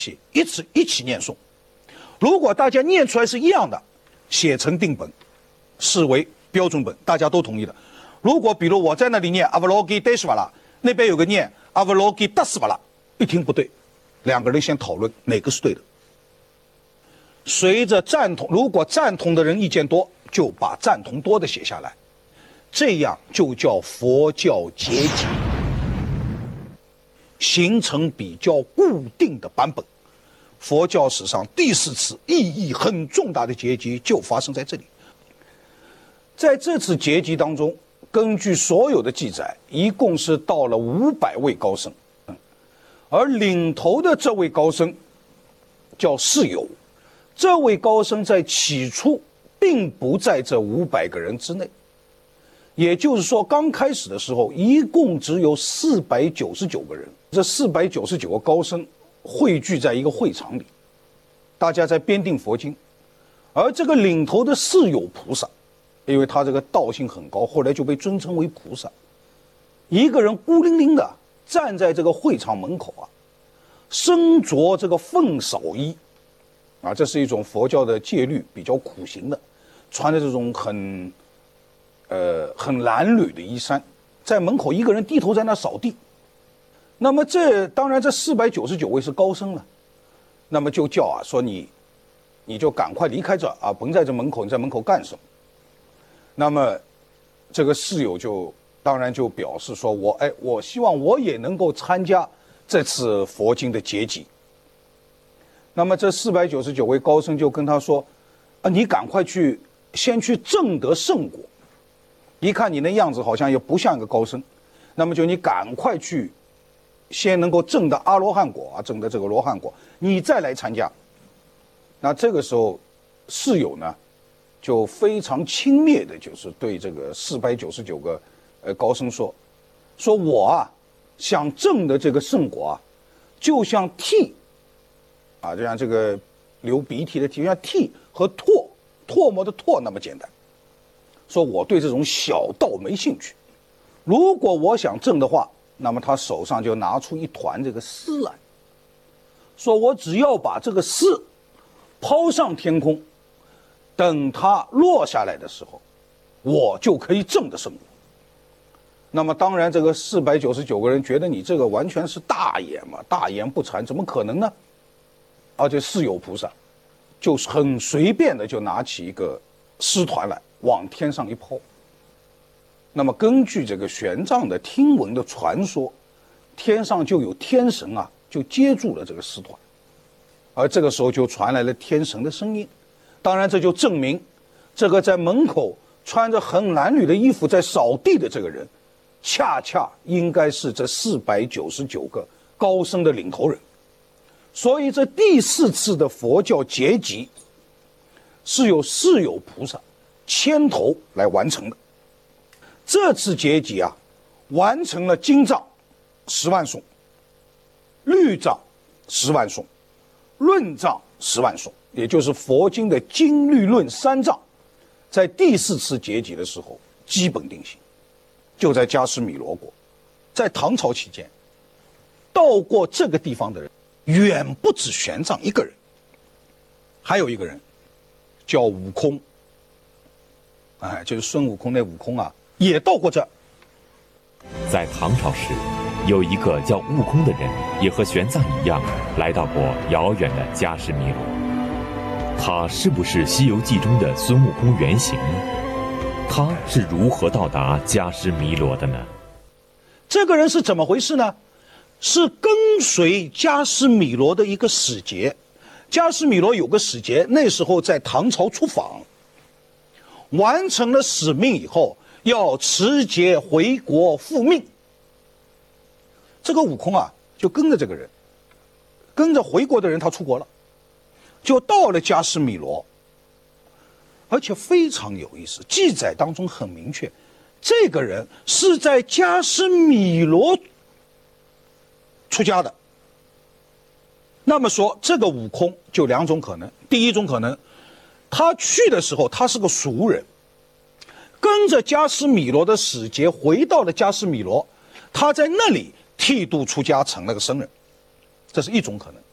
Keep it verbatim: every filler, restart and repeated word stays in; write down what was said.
一起一起念诵。如果大家念出来是一样的，写成定本，视为标准本，大家都同意的。如果比如我在那里念阿瓦罗基德斯瓦拉，那边有个念阿瓦罗基达斯瓦拉，一听不对，两个人先讨论哪个是对的。随着赞同，如果赞同的人意见多，就把赞同多的写下来，这样就叫佛教结集，形成比较固定的版本。佛教史上第四次意义很重大的结集就发生在这里。在这次结集当中，根据所有的记载，一共是到了五百位高僧，而领头的这位高僧叫释友。这位高僧在起初并不在这五百个人之内，也就是说，刚开始的时候，一共只有四百九十九个人。这四百九十九个高僧汇聚在一个会场里，大家在编订佛经。而这个领头的释友菩萨，因为他这个道性很高，后来就被尊称为菩萨。一个人孤零零的站在这个会场门口啊，身着这个凤扫衣。啊，这是一种佛教的戒律，比较苦行的，穿着这种很，呃，很褴褛的衣衫，在门口一个人低头在那扫地。那么这当然这四百九十九位是高僧了，那么就叫啊说你，你就赶快离开这啊，甭在这门口，你在门口干什么？那么这个释友就当然就表示说我哎，我希望我也能够参加这次佛经的结集。那么这四百九十九位高僧就跟他说：“啊，你赶快去，先去证得圣果。一看你那样子好像也不像一个高僧，那么就你赶快去，先能够证得阿罗汉果啊，证得这个罗汉果，你再来参加。”那这个时候，释友呢，就非常轻蔑的，就是对这个四百九十九个呃高僧说：“说我啊，想证的这个圣果啊，就像替。”啊，就像这个流鼻涕的涕，就像涕和唾唾沫的唾那么简单。说我对这种小道没兴趣，如果我想证的话，那么他手上就拿出一团这个丝来，说我只要把这个丝抛上天空，等它落下来的时候，我就可以证得圣果。那么当然，这个四百九十九个人觉得你这个完全是大言嘛，大言不惭，怎么可能呢？而且释友菩萨就很随便的就拿起一个丝团来往天上一抛。那么根据这个玄奘的听闻的传说，天上就有天神啊就接住了这个丝团，而这个时候就传来了天神的声音。当然这就证明这个在门口穿着很褴褛的衣服在扫地的这个人，恰恰应该是这四百九十九个高僧的领头人。所以这第四次的佛教结集是由释友菩萨牵头来完成的。这次结集啊，完成了经藏十万颂，律藏十万颂，论藏十万颂，也就是佛经的经律论三藏，在第四次结集的时候基本定型，就在迦湿弥罗国。在唐朝期间，到过这个地方的人远不止玄奘一个人，还有一个人叫悟空，哎，就是孙悟空那悟空啊，也到过这。 在唐朝时，有一个叫悟空的人，也和玄奘一样，来到过遥远的迦湿弥罗。他是不是《西游记》中的孙悟空原型呢？他是如何到达迦湿弥罗的呢？ 这个人是怎么回事呢？是跟随迦湿弥罗的一个使节。迦湿弥罗有个使节，那时候在唐朝出访，完成了使命以后，要持节回国复命。这个悟空啊，就跟着这个人，跟着回国的人，他出国了，就到了迦湿弥罗。而且非常有意思，记载当中很明确，这个人是在迦湿弥罗出家的。那么说这个悟空就两种可能，第一种可能，他去的时候他是个俗人，跟着迦湿弥罗的使节回到了迦湿弥罗，他在那里剃度出家成了个僧人，这是一种可能。